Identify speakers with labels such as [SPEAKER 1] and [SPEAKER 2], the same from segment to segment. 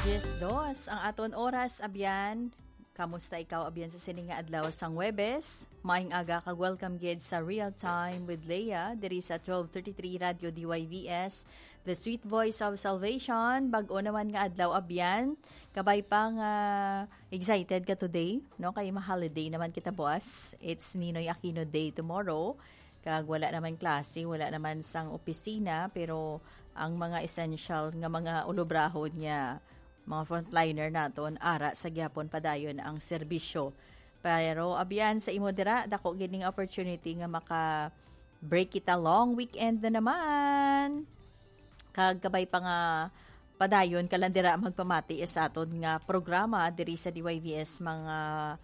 [SPEAKER 1] 10:02 ang aton oras abyan. Kamusta ikaw abyan sa sininga adlaw sang Huwebes? Maayong aga kag welcome gid sa Real Time with Leah diri sa 1233 Radio DYVS, The Sweet Voice of Salvation. Bag-o naman nga adlaw abyan. Kabay pa nga excited ka today, no? Kay ma-holiday naman kita boss. It's Ninoy Aquino Day tomorrow. Kag wala naman klase, wala naman sang opisina, pero ang mga essential nga mga ulobrahon niya, mga frontliner naton ara sa gyapon padayon ang serbisyo. Pero abiyan sa imo dira dako gining opportunity nga maka break kita long weekend na naman. Kag kabay pa nga padayon kalandira magpamati sa aton nga programa diri sa DYVS, mga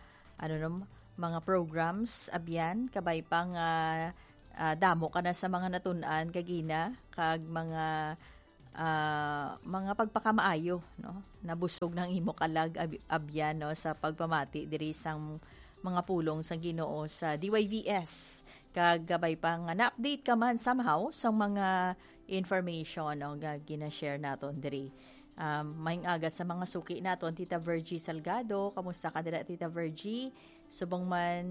[SPEAKER 1] mga programs abyan kabay pa nga damo ka na sa mga natun-an kagina kag mga pagpakamaayo, no, nabusog ng imo kalag abyan, no, sa pagpamati diri sang mga pulong sa Ginoo sa DYVS. Kag gabay pa nga na-update ka man somehow sa mga information, no, nga gina-share naton diri. Maayong aga sa mga suki naton, Tita Virgie Salgado. Kamusta ka dira, Tita Virgie? Subong man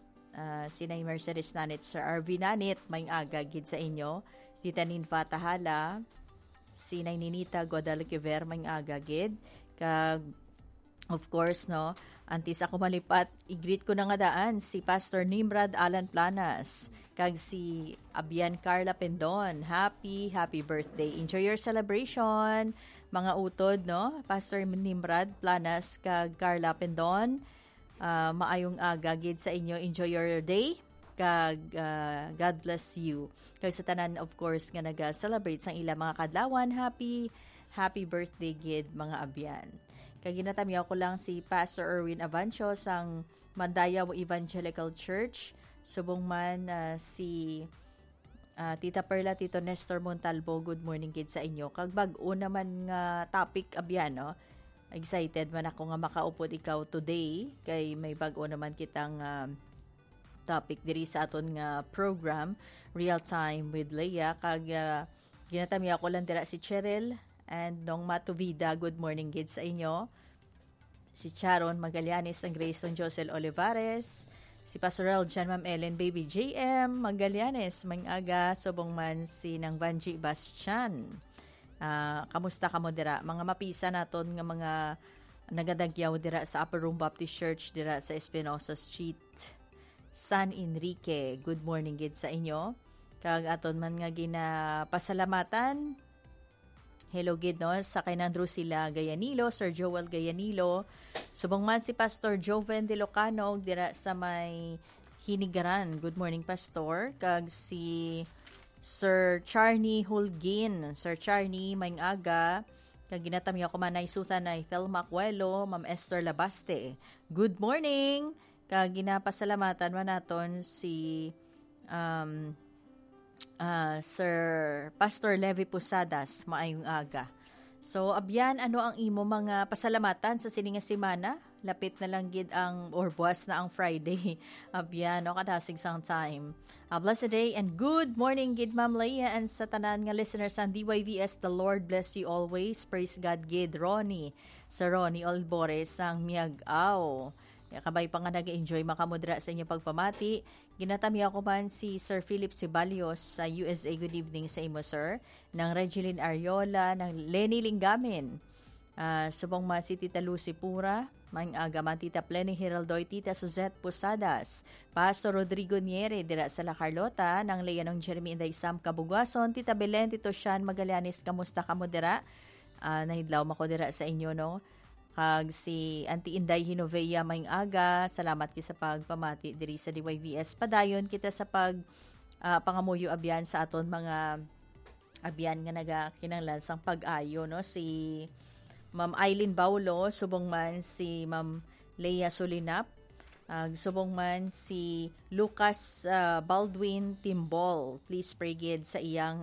[SPEAKER 1] sinay Mercedes Nanit, Sir RV Nanit, maayong aga gid sa inyo. Tita Ninfa Tahala, sinay Ninita Guadalquivir, maayong aga gid. Kag of course, no, antes ako malipat, i-greet ko na nga daan si Pastor Nimrod Alan Planas kag si Abian Carla Pendon. Happy birthday. Enjoy your celebration, mga utod, no? Pastor Nimrod Planas kag Carla Pendon. Maayong aga gid sa inyo. Enjoy your day. Kag God bless you. Kag sa tanan, of course, nga naga-celebrate sang ila mga kadlawan, happy birthday gid, mga abyan. Kag ginatamiyaw ko lang si Pastor Erwin Avancio sang Mandayaw Evangelical Church. Subong man si Tita Perla, Tito Nestor Montalvo, good morning gid sa inyo. Kag bag-o naman nga topic abyan, no? Excited man ako nga makaupod ikaw today kay may bag-o naman kitang topic diri sa aton nga program Real Time with Leah. Kag ginatamiyaw ko lang dira si Cheryl and Nong Matuvida, good morning gid sa inyo. Si Charon Magallanes ng Grayson Josel Olivares, si Pastorel Jan Ma'am Ellen Baby JM Magallanes, mang aga. Subong man si nang Vanji Bastian. Kamusta ka mo dira? Mga mapisa naton nga mga nagadagyaw dira sa Upper Room Baptist Church dira sa Espinosa Street, San Enrique. Good morning gid sa inyo. Kag aton man nga ginapasalamatan, hello gid, no, sa kay Drusila Gayanilo, Sir Joel Gayanilo. Subong man si Pastor Joven De Locano dira sa may Hinigaran. Good morning, Pastor. Kag si Sir Charney Hulgin. Sir Charney, maayong aga. Kag ginatamiyaw ko man ay sutan ay Thelma Cuelo, Ma'am Esther Labaste. Good morning. Kag ginapasalamatan man naton si Sir Pastor Levi Posadas, maayong aga. So abyan, ano ang imo mga pasalamatan sa sininga semana? Lapit na lang gid ang or buwas na ang Friday. Abyan, no, kadasig sang time. Blessed day and good morning gid, Ma'am Leia, and sa tanan nga listeners sa DYVS. The Lord bless you always. Praise God gid, Ronnie. Sir Ronnie Olbores sang Miag-aw. Kabay pa nga nag-enjoy makamudra sa inyong pagpamati. Ginatami ako man si Sir Philip Sibalios sa USA. Good evening sa imo, sir. Ng Regeline Ariola, ng Lenny Lingamin. Subong man si Tita Lucy Pura, mang agaman Tita Plenny Heraldoy, Tita Suzette Posadas, Pastor Rodrigo Niere dira sa La Carlota, ng Leanong Jeremy Inday Sam Kabugason, Tita Belen, Tito Sean Magallanes, kamusta ka mo dira? Nahidlaw mako dira sa inyo, no? Kag si Auntie Inday Hinovea, maing aga. Salamat ki sa pagpamati diri sa DYVS. Padayon kita sa pangamuyo abyan sa aton mga abyan nga nagakinanglan sang pag-ayo, no? Si Ma'am Eileen Baulo, subong man si Ma'am Leia Solinap, subong man si Lucas Baldwin Timbol. Please pray gid sa iyang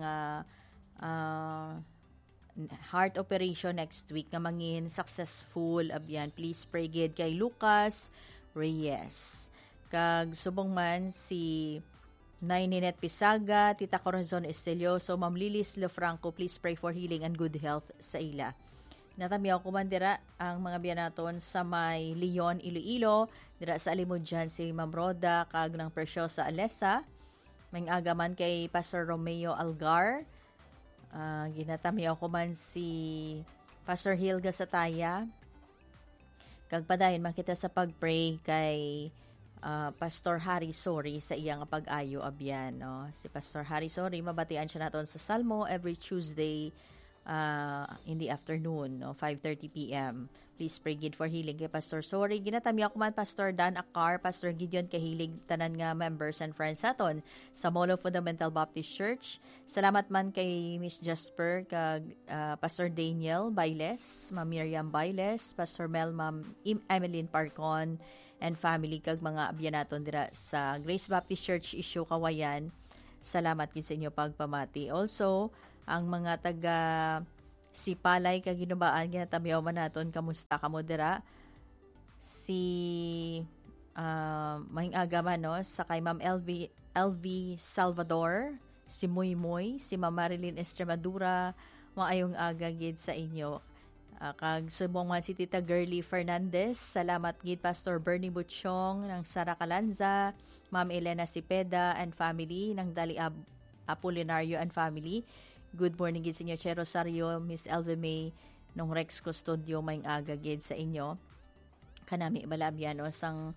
[SPEAKER 1] heart operation next week nga mangin successful abyan. Please pray gid kay Lucas Reyes. Kag subong man si Nay Ninette Pisaga, Tita Corazon Estelioso, Ma'am Lilis Lefranco, please pray for healing and good health sa ila. Natamiyaw ko man dira ang mga biyanaton sa may Leon, Iloilo. Dira sa alimod dyan si Ma'am Roda, kag ng Preciosa Alessa. May agaman kay Pastor Romeo Algar. Ginatamiyaw ko man si Pastor Hilga Sataya. Kag padayon man kita sa pagpray kay Pastor Harry Sori sa iyang pag-ayo abyan. No? Si Pastor Harry Sori, mabatian siya naton sa Salmo every Tuesday in the afternoon, no, 5:30 p.m. Please pray gid for healing kay Pastor Sorry. Ginatami ako man Pastor Dan Akar, Pastor Gideon Kahilig, tanan nga members and friends aton sa Molo Fundamental Baptist Church. Salamat man kay Miss Jasper, kag Pastor Daniel Bailes, Ma'am Miriam Bailes, Pastor Mel, Ma'am Emeline Parcon, and family, kag mga abiyanaton dira sa Grace Baptist Church Issue Kawayan. Salamat gid sa inyo pagpamati. Also, ang mga taga Sipalay kag Ginubaan, ginatamiyaw man naton, kamusta kamo dira? Si mahing agaman, no, sa kay Ma'am LV Salvador, si Muy Muy, si Ma'am Marilyn Estremadura, maayong aga gid sa inyo. Kag subong man si Tita Girly Fernandez, salamat gid Pastor Bernie Butchong ng Sara Calanza, Ma'am Elena Cepeda and family ng Dali Apolinario and family. Good morning gid sa inyo, Che Rosario, Miss Elva May, nung Rex Custodio, may aga gid sa inyo. Kanami balabyan, no, sang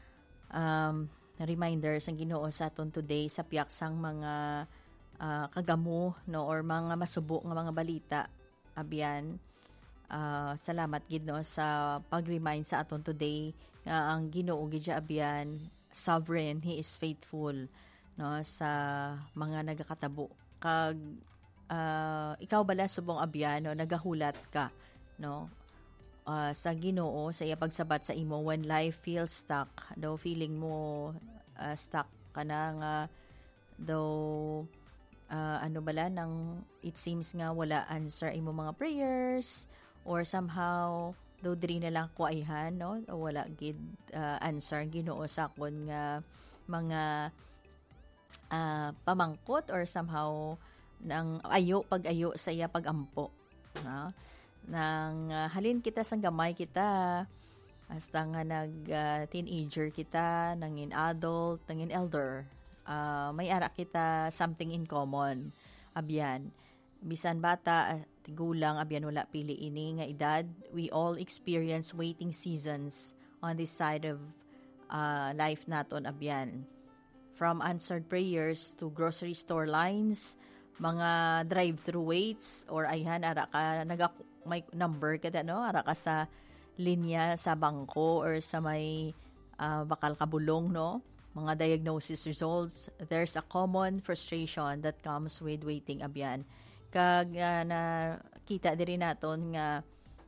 [SPEAKER 1] reminder sang Ginoo sa aton today sa piyak sang mga kagamo, no, or mga masubo nga mga balita abyan. Salamat gid, no, sa pag-remind sa aton today nga ang Ginoo gid abyan sovereign, he is faithful, no, sa mga nagakatabo. Kag ikaw bala subong abyan, no, nagahulat ka, no, sa Ginoo sa iya pagsabat sa imo when life feels stuck, daw feeling mo stuck ka na nga daw ano bala nang it seems nga wala answer imo mga prayers, or somehow daw diri na lang kuayhan, no, wala gid answer Ginoo sa kon nga mga pamangkot, or somehow nang pag-ayo sa iya pag-ampo, no? Nang halin kita sang gamay kita hasta nga teenager kita, nangin adult, nangin elder, may ara kita something in common abyan. Bisan bata, tigulang abyan, wala pili ini nga edad, we all experience waiting seasons on this side of life naton abyan. From answered prayers to grocery store lines, mga drive-through waits, or ayhan ara ka may number kada, no, ara ka sa linya sa bangko or sa may bakal kabulong, no, mga diagnosis results. There's a common frustration that comes with waiting abyan. Kag kita diri naton nga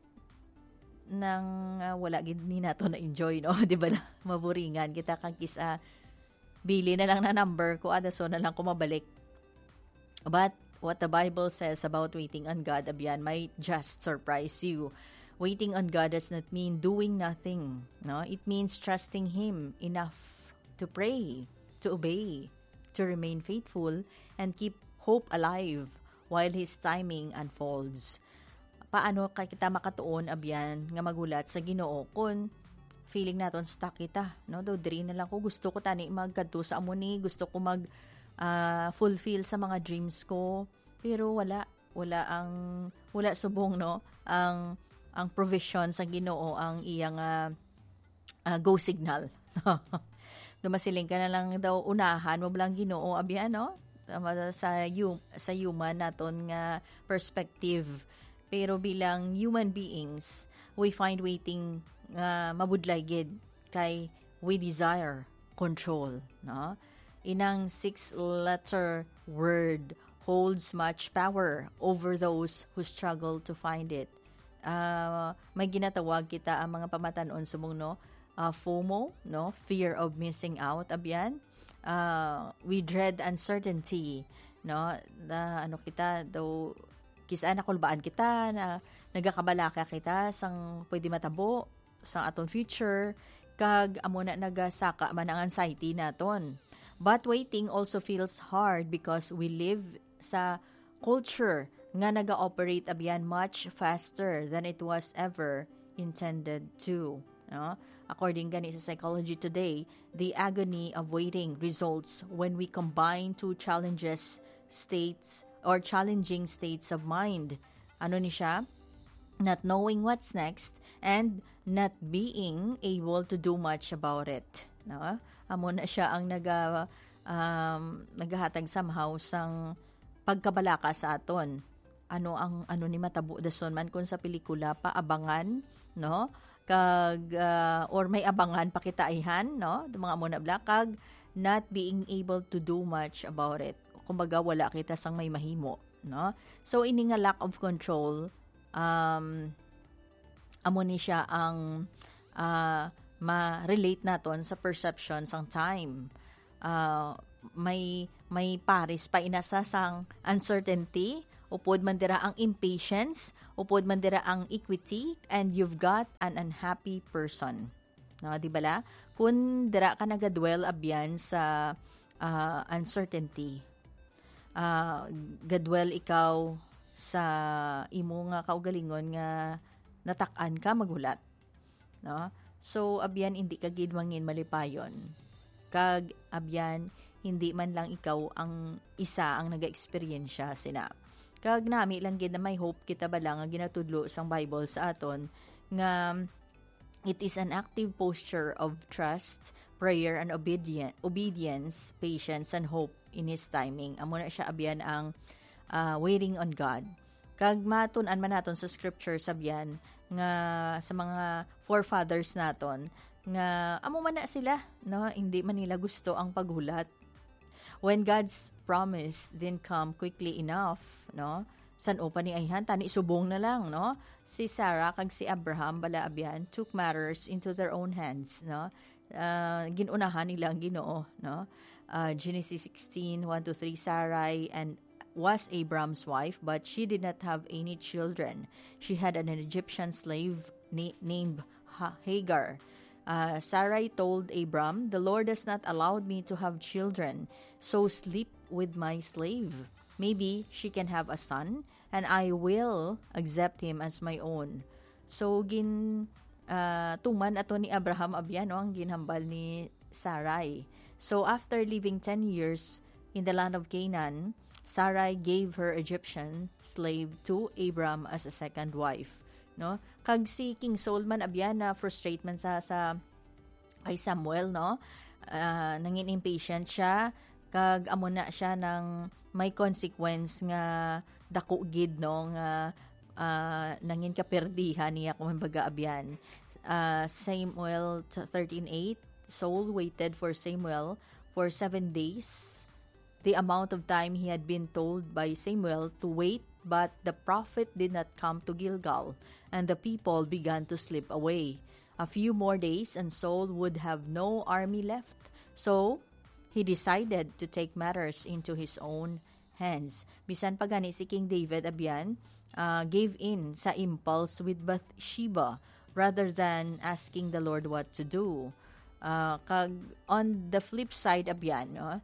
[SPEAKER 1] nang wala gid ni nato na enjoy, no, di ba, maburingan kita kag kisa bili na lang na number ko, adaso na lang ko mabalik. But what the Bible says about waiting on God abyan might just surprise you. Waiting on God does not mean doing nothing, no? It means trusting Him enough to pray, to obey, to remain faithful, and keep hope alive while His timing unfolds. Paano kita makatuon abyan nga magulat sa Ginoo kung feeling naton stuck kita, no? Do diri na lang ko, gusto ko tani magkadto sa amo ni, gusto ko mag fulfill sa mga dreams ko, pero wala subong, no, ang provision sa Ginoo ang iyang go signal. Dumasiling ka na lang daw unahan mo blang Ginoo abyan, no, sa human naton nga perspective. Pero bilang human beings, we find waiting mabudlay gid kay we desire control, no. Inang 6-letter word holds much power over those who struggle to find it. May ginatawag kita ang mga pamatanon sumong, no, FOMO, no, fear of missing out abyan. We dread uncertainty, no, na ano kita daw kisa nakulbaan kita na nagakabalaka kita sang pwede matabo sa aton future, kag amo na nagasaka man ang anxiety naton. But waiting also feels hard because we live sa culture nga naga-operate abyan much faster than it was ever intended to. No? According gani sa Psychology Today, the agony of waiting results when we combine two challenging states of mind. Ano ni siya? Not knowing what's next and not being able to do much about it. No? Amo na siya ang naghahatag somehow sang pagkabalaka sa aton. Ano ni matabo dason man kung sa pelikula pa abangan, no? Or may abangan pakitaihan, no? Mga amo na blakag not being able to do much about it. Kumbaga wala kita sang may mahimo, no? So ini nga lack of control amo ni siya ang ma-relate naton sa perception sang time. May paris pa inasa sang uncertainty, upod man dira ang impatience, upod man dira ang equity, and you've got an unhappy person. No, di bala? Kung dira ka nagadwell abyan sa uncertainty, gadwell ikaw sa imo nga kaugalingon nga natak-an ka magulat. No? So, abyan hindi ka gid mangin malipayon. Kag abyan hindi man lang ikaw ang isa ang naga-experiensya sina. Kag nami lang gid na may hope kita bala nga ginatudlo sang Bible sa aton nga it is an active posture of trust, prayer, and obedience, patience, and hope in His timing. Amo na siya abyan ang waiting on God. Kag matun-an man naton sa scripture sabyan nga sa mga forefathers naton nga amo man na sila, no, hindi man nila gusto ang paghulat. When God's promise didn't come quickly enough, no, san upa ni ayhan tani subong na lang, no. Si Sarah kag si Abraham bala abyan took matters into their own hands, no. Ginunahan nila ang Ginoo, no. Genesis 16:1-3, Sarai and was Abram's wife, but she did not have any children. She had an Egyptian slave named Hagar. Sarai told Abram, "The Lord has not allowed me to have children, so sleep with my slave. Maybe she can have a son, and I will accept him as my own." So, tuman ato ni Abraham abyan, no, ang ginhambal ni Sarai. So, after living 10 years in the land of Canaan, Sarai gave her Egyptian slave to Abram as a second wife. No? Kag si King Saul man abyan na frustrate man sa kay Samuel, no? Nangin impatient siya kag amo na siya ng may consequence nga dako gid, no, nga nangin kaperdihan niya kung baga abyan. Samuel 13:8, Saul waited for Samuel for 7 days. The amount of time he had been told by Samuel to wait, but the prophet did not come to Gilgal, and the people began to slip away. A few more days, and Saul would have no army left. So, he decided to take matters into his own hands. Bisan pa gani si King David abyan, gave in sa impulse with Bathsheba rather than asking the Lord what to do. Kag on the flip side abyan, no?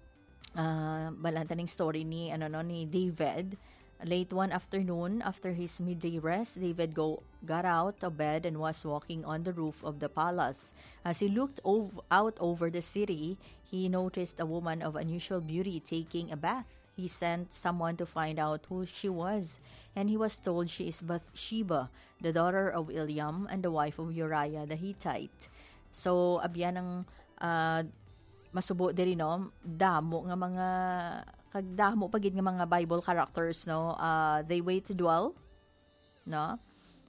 [SPEAKER 1] Balantaning story ni David. Late one afternoon, after his midday rest, David got out of bed and was walking on the roof of the palace. As he looked out over the city, he noticed a woman of unusual beauty taking a bath. He sent someone to find out who she was, and he was told she is Bathsheba, the daughter of Eliam and the wife of Uriah the Hittite. So, abyan ang masubo diri, no, damo nga mga kagdamo pagid nga mga Bible characters, no, they wait to dwell, no,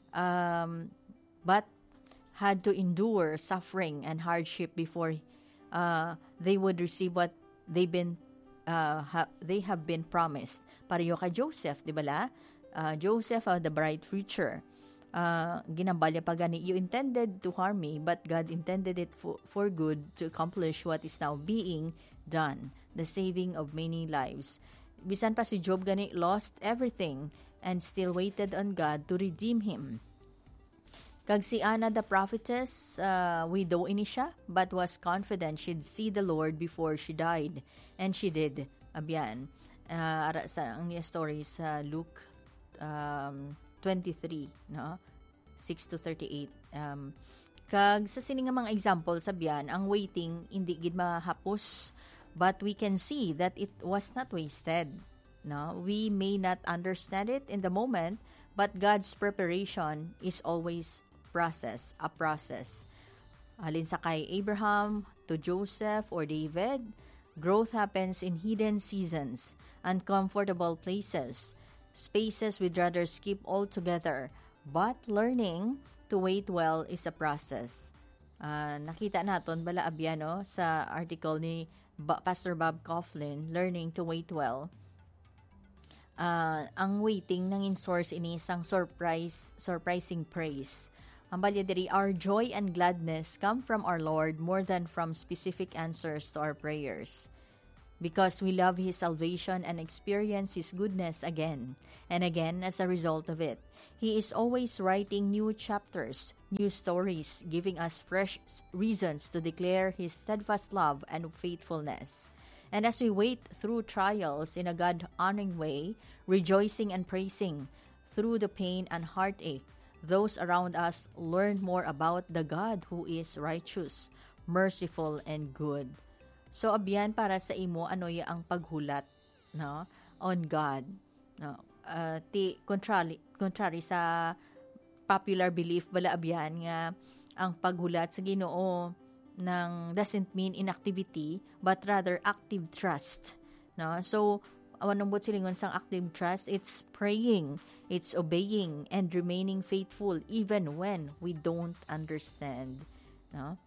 [SPEAKER 1] but had to endure suffering and hardship before they would receive what they have been promised. Pareho ka Joseph, di ba la? Joseph, the bright future. Ginambal niya pa gani, you intended to harm me, but God intended it for good to accomplish what is now being done, the saving of many lives. Bisan pa si Job gani lost everything and still waited on God to redeem him. Kag si Anna the prophetess, widow ini siya, but was confident she'd see the Lord before she died. And she did, abyan. ara sa ang story sa Luke 23, no? 6 to 38. Kag sa sini nga mga example sabihan, ang waiting hindi gid mahapos, but we can see that it was not wasted. No, we may not understand it in the moment, but God's preparation is always a process. Alin sa kay Abraham to Joseph or David, growth happens in hidden seasons, uncomfortable places, spaces we'd rather skip altogether. But learning to wait well is a process. Nakita naton bala abyano sa article ni Pastor Bob Coughlin, Learning to Wait Well. Ang waiting nangin source ini isang surprising praise. Ang balya diri, our joy and gladness come from our Lord more than from specific answers to our prayers. Because we love His salvation and experience His goodness again and again as a result of it. He is always writing new chapters, new stories, giving us fresh reasons to declare His steadfast love and faithfulness. And as we wait through trials in a God-honoring way, rejoicing and praising through the pain and heartache, those around us learn more about the God who is righteous, merciful, and good. So, abyan para sa imo, ano ang paghulat, no, on God. No? Contrary sa popular belief, bala abyan nga ang paghulat sa Ginoo doesn't mean inactivity, but rather active trust. No? So, awan ng silingon sang active trust, it's praying, it's obeying, and remaining faithful even when we don't understand. No?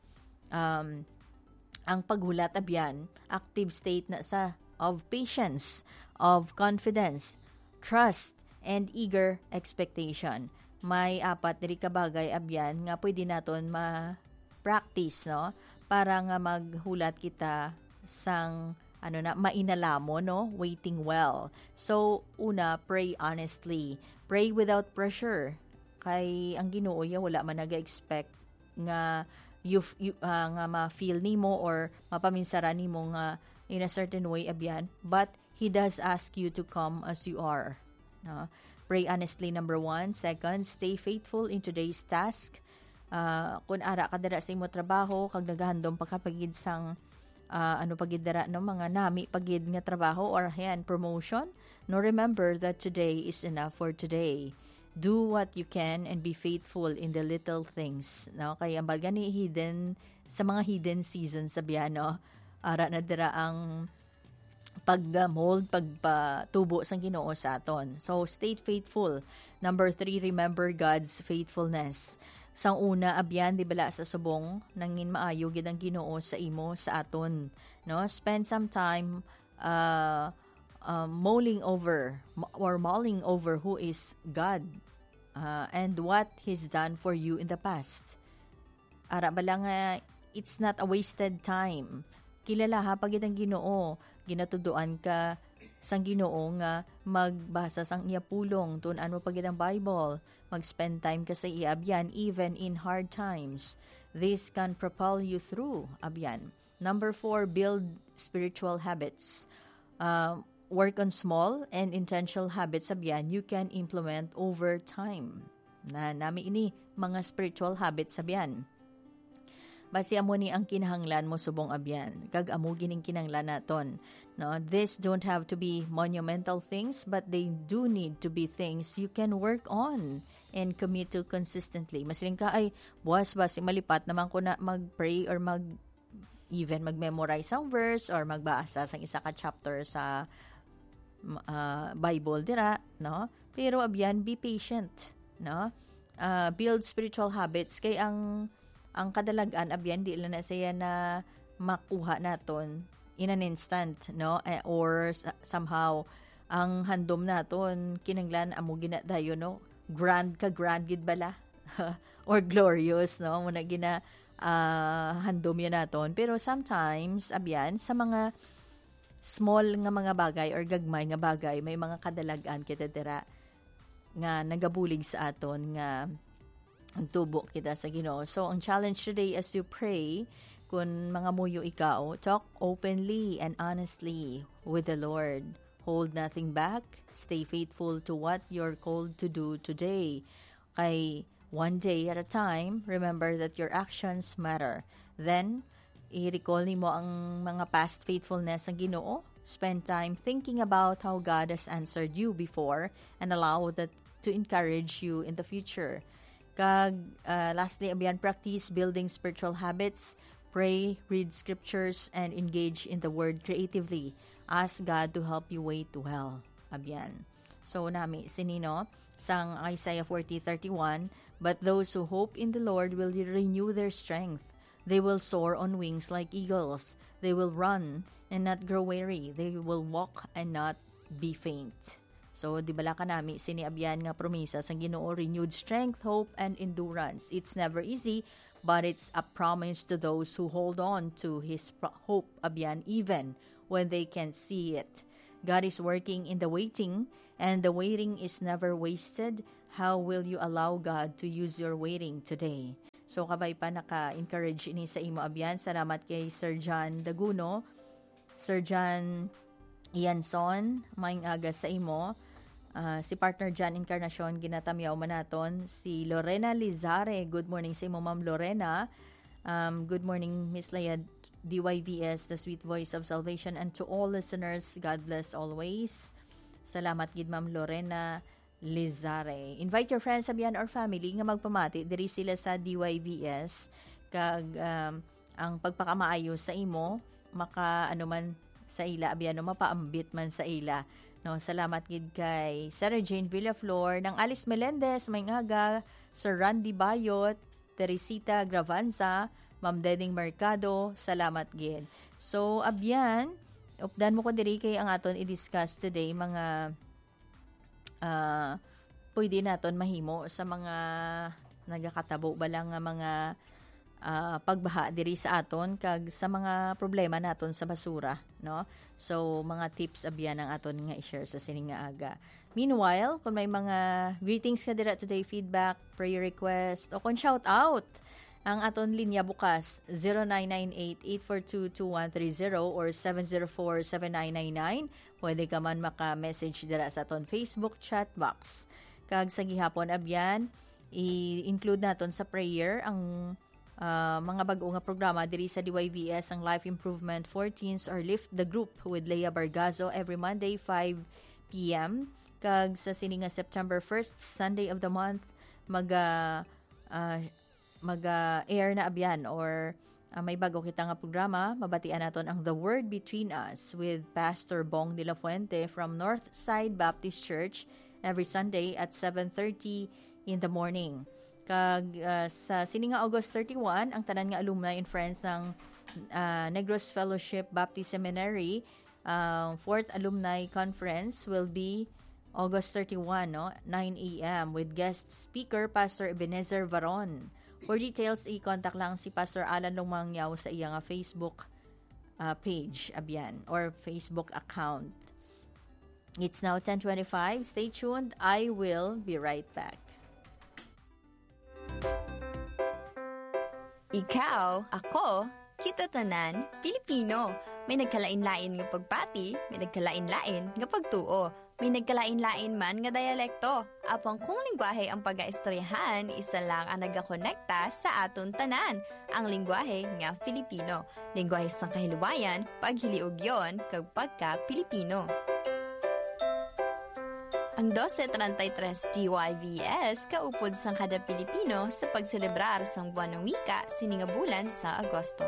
[SPEAKER 1] Ang paghulat abyan, active state na sa of patience, of confidence, trust, and eager expectation. May apat diri ka bagay abyan nga pwede naton ma-practice, no? Para nga maghulat kita sang mainalamo, no? Waiting well. So, una, pray honestly. Pray without pressure. Kay ang Ginoo wala man naga-expect nga nga ma-feel nimo or mapaminsara nimo nga in a certain way abyan, but He does ask you to come as you are. No? Pray honestly, number 1. Second, stay faithful in today's task. Kung ara ka dara sa imo trabaho, kag nagahandom pagkapagid sang pagid dara no mga nami pagid nga trabaho or promotion, no, remember that today is enough for today. Do what you can and be faithful in the little things, no? Kaya ang baga ni hidden sa mga hidden seasons sabihan, no, ara na dira ang pag-mold, pagpatubo sa Ginoo sa aton. So, stay faithful. Number 3, remember God's faithfulness. Sang una, abyan, di bala sa subong, nangin maayo gid ang Ginoo sa imo, sa aton. No? Spend some time mulling over who is God and what He's done for you in the past. Ara bala nga, it's not a wasted time. Kilala ha, pagid ang Ginoo, ginatuduan ka sang Ginoo nga magbasa sang iya pulong, tun-an mo pagid ang Bible, mag-spend time ka sa iya abyan even in hard times. This can propel you through abyan. Number 4, build spiritual habits. Work on small and intentional habits abyan you can implement over time. Nami ini mga spiritual habits abyan. Basi amo ni ang kinahanglan mo subong abyan. Kag amo gining kinahanglan naton. No, this don't have to be monumental things, but they do need to be things you can work on and commit to consistently. Masiling ka ay buwas basi malipat naman ko na mag-pray or even mag-memorize ang verse or magbasa sang isa ka chapter sa Bible dira, no? Pero abyan, be patient, no? Build spiritual habits kay ang kadalagan abyan di lang na siya na makuha naton in an instant, no? Or somehow ang handom naton kinanglan amo ginadayo, no? Grand gid bala or glorious, no? Muna gina handom yan naton. Pero sometimes abyan sa mga small nga mga bagay or gagmay nga bagay may mga kadalagan kita dira nga nagabulig sa aton nga ang tubo kita sa Ginoo. So, ang challenge today as you pray, kung mga muyo ikaw, talk openly and honestly with the Lord. Hold nothing back. Stay faithful to what you're called to do today. Kay one day at a time, remember that your actions matter. Then, i-recall mo ang mga past faithfulness ng Ginoo. Spend time thinking about how God has answered you before and allow that to encourage you in the future. Lastly, abyan, practice building spiritual habits. Pray, read scriptures, and engage in the Word creatively. Ask God to help you wait well. Abyan. So, nami, sinino, sang Isaiah 40:31, but those who hope in the Lord will renew their strength. They will soar on wings like eagles. They will run and not grow weary. They will walk and not be faint. So, di bala ka nami, siniabyan nga promisa sang Ginoo, renewed strength, hope, and endurance. It's never easy, but it's a promise to those who hold on to His hope, abyan, even when they can't see it. God is working in the waiting, and the waiting is never wasted. How will you allow God to use your waiting today? So, kabay pa naka-encourage ini sa imo, abyan. Salamat kay Sir John Daguno, Sir John Ianson, maing aga sa imo. Si partner John Encarnacion, ginatamyaw manaton. Si Lorena Lizare, good morning sa imo, Ma'am Lorena. Good morning, Miss Leia DYVS, the sweet voice of salvation. And to all listeners, God bless always. Salamat gid, Ma'am Lorena Lizare. Invite your friends, sabihan, or family nga magpamati diri sila sa DYVS kag ang pagpakamaayo sa imo maka man sa ila, abiano, mapaambit man sa ila. No, salamat gid kay Sarah Jane Villaflor, ng Alice Melendez, may ngaga, Sir Randy Bayot, Teresita Gravanza, Ma'am Deding Mercado, salamat gid. So, abyan, updan mo ko diri kay ang aton i-discuss today, mga pwede naton mahimo sa mga nagakatabo ba lang nga mga pagbaha diri sa aton kag sa mga problema naton sa basura, no? So, mga tips abyan ang aton nga i-share sa sining nga aga. Meanwhile, kung may mga greetings ka dira today, feedback, prayer request, o kung shout out, ang aton linya bukas 0998-842-2130 or 704-7999. Pwede ka man maka-message dira sa aton Facebook chat box. Kag sa gihapon abyan, i-include naton sa prayer ang mga bago nga programa diri sa DYVS, ang Life Improvement for Teens or Lift the Group with Leia Bargazo every Monday 5 p.m. Kag sa sininga September 1st, Sunday of the month, mag-air na abyan or may bago kita nga programa. Mabatian naton ang The Word Between Us with Pastor Bong de la Fuente from Northside Baptist Church every Sunday at 7:30 in the morning. Kag sa sininga August 31, ang tanan nga alumni and friends ng Negros Fellowship Baptist Seminary, 4th Alumni Conference will be August 31, 9 a.m. with guest speaker Pastor Ebenezer Varon. For details, i-contact lang si Pastor Alan Lumangyaw sa iya nga Facebook page, abyan, or Facebook account. It's now 10:25. Stay tuned. I will be right back.
[SPEAKER 2] Ikaw, ako, kita tanan, Pilipino. May nagkalain-lain nga pagpati, may nagkalain-lain nga pagtuo, may nagkalain-lain man nga dialekto. Apang kung lingwahe ang pag-aistoryahan, isa lang ang nagakonekta sa aton tanan, ang lingwahe nga Filipino. Lingwahe sang kahiluwayan, paghiliog yon kag pagka-Pilipino. Ang 1233 DYVS kaupod sang kada Pilipino sa pagselebrar sang buwan ng wika sininga bulan sa Agosto.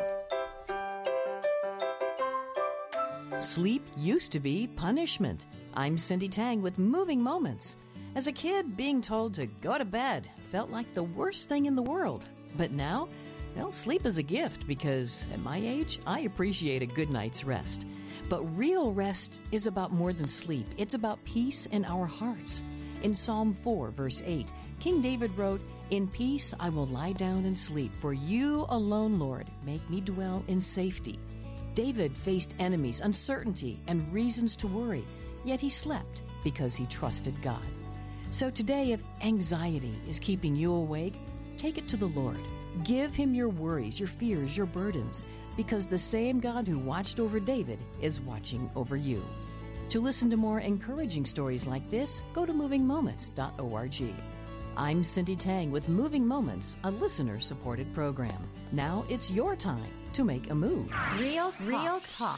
[SPEAKER 3] Sleep used to be punishment. I'm Cindy Tang with Moving Moments. As a kid, being told to go to bed felt like the worst thing in the world. But now, well, sleep is a gift because at my age, I appreciate a good night's rest. But real rest is about more than sleep. It's about peace in our hearts. In Psalm 4, verse 8, King David wrote, "In peace I will lie down and sleep, for you alone, Lord, make me dwell in safety." David faced enemies, uncertainty, and reasons to worry, yet he slept because he trusted God. So today, if anxiety is keeping you awake, take it to the Lord. Give Him your worries, your fears, your burdens, because the same God who watched over David is watching over you. To listen to more encouraging stories like this, go to movingmoments.org. I'm Cindy Tang with Moving Moments, a listener-supported program. Now it's your time to make a move.
[SPEAKER 2] Real talk.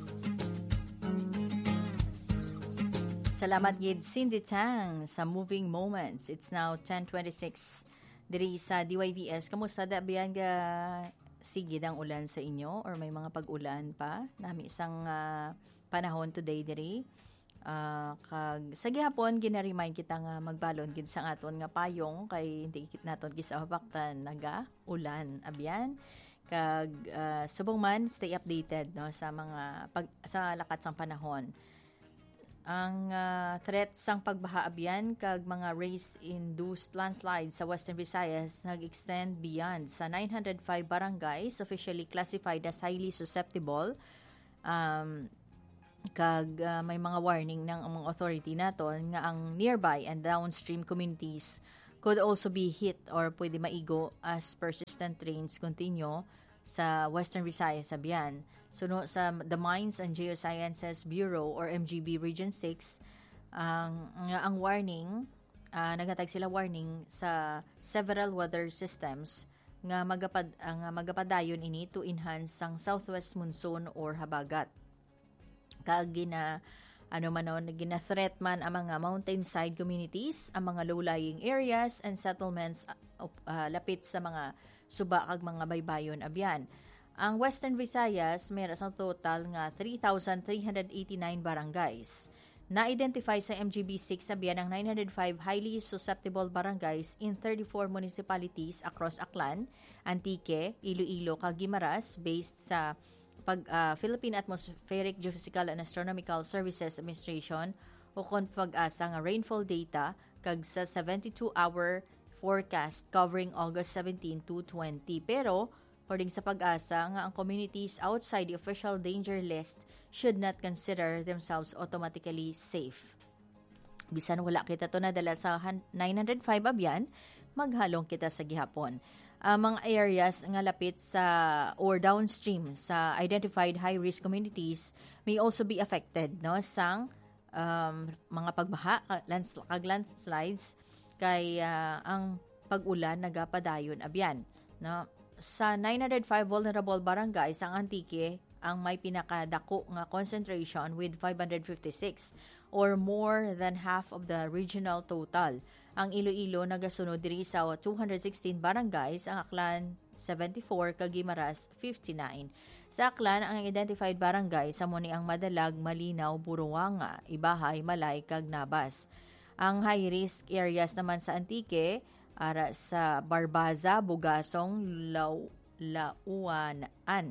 [SPEAKER 1] Salamat gid Cindy Tang sa Moving Moments. It's now 10:26 diri sa DYVS. Kamusta da biyan ga sigid ang ulan sa inyo or may mga pag-ulan pa? Nami isang panahon today diri. Kag sa gihapon gina-remind kita nga magbalon gid sa aton nga payong kay hindi kit naton gisabaktan naga ulan abyan. Kag subong man stay updated no sa mga sa lakat sang panahon. Ang threat sang pagbaha abyan kag mga race-induced landslides sa Western Visayas nag-extend beyond sa 905 barangays officially classified as highly susceptible. Kag may mga warning ng mga authority naton nga ang nearby and downstream communities could also be hit or pwede maigo as persistent rains continue sa Western Visayas abyan. So no, sa the Mines and Geosciences Bureau or MGB Region 6 ang warning nagatag sila warning sa several weather systems nga magapadayon ini to enhance ang southwest monsoon or habagat. Kag gina-threat man ang mga mountainside communities, ang mga low-lying areas and settlements lapit sa mga suba kag mga baybayon abyan. Ang Western Visayas mayroon sa total nga 3,389 barangays. Na-identify sa MGB6 abyan ang 905 highly susceptible barangays in 34 municipalities across Aklan, Antique, Iloilo, kag Guimaras based sa Philippine Atmospheric Geophysical and Astronomical Services Administration o kon pag-asa nga rainfall data kag sa 72-hour forecast covering August 17 to 20. Pero according sa pag-asa nga ang communities outside the official danger list should not consider themselves automatically safe. Bisan wala kita to nadala sa 905 abyan, maghalong kita sa gihapon. Mga areas nga lapit sa or downstream sa identified high-risk communities may also be affected no sang mga pagbaha, landslides kay ang pag-ulan nagapadayon abyan no. Sa 905 vulnerable barangays ang Antique ang may pinakadako nga concentration with 556 or more than half of the regional total. Ang Iloilo nagasunod diri sa 216 barangays, ang Aklan 74 kag Guimaras 59. Sa Aklan ang identified barangays amo ni ang Madalag, Malinaw, Buruanga, Ibahay, Malay kag Nabas. Ang high risk areas naman sa Antique ara sa Barbaza, Bugasong, Lauanaan,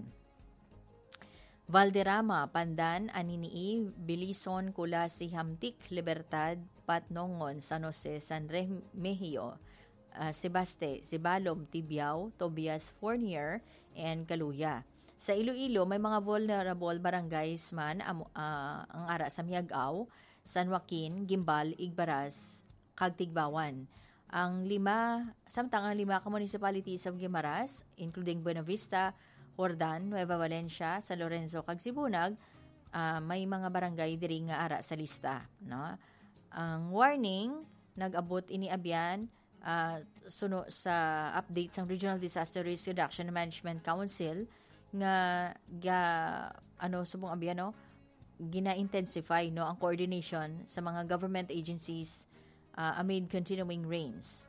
[SPEAKER 1] Valderrama, Pandan, Aninii, Bilison, Kulasi, Hamtik, Libertad, Patnongon, San Jose, San Remigio, Sebaste, Sibalom, Tibiao, Tobias, Fournier, and Kaluya. Sa Iloilo, may mga vulnerable barangays man ang ara sa Miagao, San Joaquin, Gimbal, Igbaras, kag Tigbawan. Ang lima ka municipalities of Guimaras, including Buena Vista, Jordan, Nueva Valencia, San Lorenzo, kag Sibunag, may mga barangay diri nga ara sa lista. No? Ang warning, nag-abot ini abyan, suno sa update sa Regional Disaster Risk Reduction and Management Council, nga subong abyan, no? Gina-intensify no, ang coordination sa mga government agencies amid continuing rains.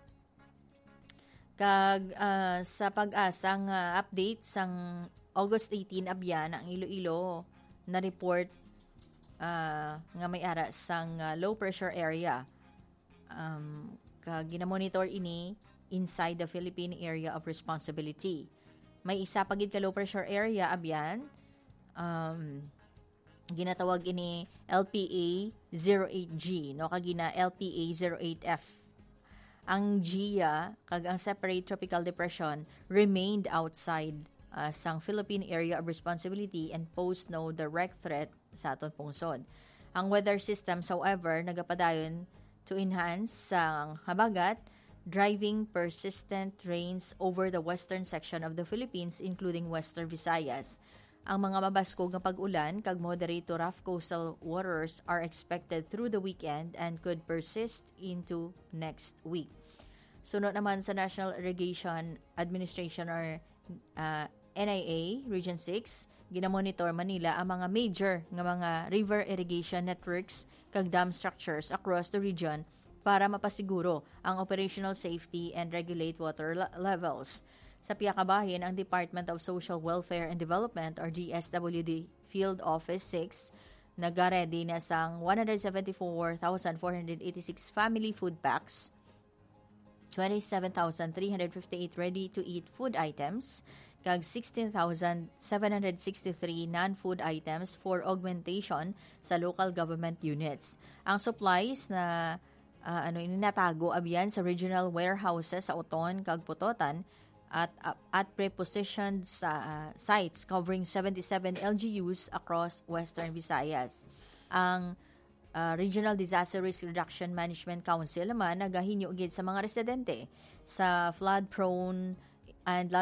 [SPEAKER 1] Kag sa pag-asang update sang August 18 abyan ang Iloilo na report nga may ara sang low pressure area. Kag gina-monitor ini inside the Philippine Area of Responsibility. May isa pagid ka low pressure area abyan. Ginatawag ini LPA 08G no kagina LPA 08F. Ang GIA kag ang separate tropical depression remained outside sang Philippine Area of Responsibility and pose no direct threat sa aton pungsod. Ang weather systems however nagapadayon to enhance sang habagat, driving persistent rains over the western section of the Philippines including Western Visayas. Ang mga mabaskog nga pag-ulan kag moderate to rough coastal waters are expected through the weekend and could persist into next week. Sunod naman sa National Irrigation Administration or NIA, Region 6, ginamonitor Manila ang mga major nga mga river irrigation networks kag dam structures across the region para mapasiguro ang operational safety and regulate water levels. Sa piyakabahin, ang Department of Social Welfare and Development or DSWD Field Office 6 nag-ready na sang 174,486 family food packs, 27,358 ready-to-eat food items, kag 16,763 non-food items for augmentation sa local government units. Ang supplies na inatago abyan sa regional warehouses sa Oton kag Putotan at prepositioned sites covering 77 LGUs across Western Visayas. Ang Regional Disaster Risk Reduction Management Council naman nagahinyo gid sa mga residente sa flood-prone and